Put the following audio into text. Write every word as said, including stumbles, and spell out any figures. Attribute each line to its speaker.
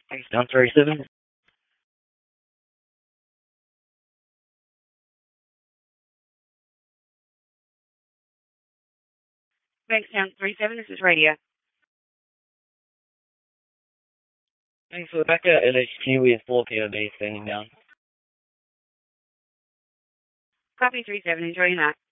Speaker 1: Thanks, down thirty-seven.
Speaker 2: Thanks, down thirty-seven. This is radio.
Speaker 1: Thanks, Rebecca. L H Q, we have four P O B standing down.
Speaker 2: Copy three seven. Enjoy your night.